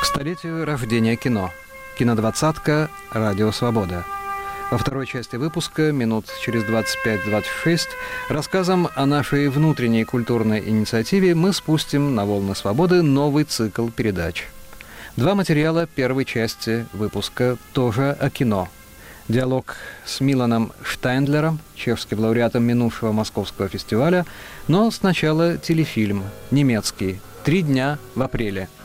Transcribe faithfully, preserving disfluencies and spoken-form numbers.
столетию рождения кино. Кинодвадцатка, Радио Свобода. Во второй части выпуска, минут через двадцать пять - двадцать шесть, рассказом о нашей внутренней культурной инициативе мы спустим на волны свободы новый цикл передач. Два материала первой части выпуска тоже о кино. Диалог с Миланом Штайндлером, чешским лауреатом минувшего Московского фестиваля, но сначала телефильм немецкий «Три дня в апреле».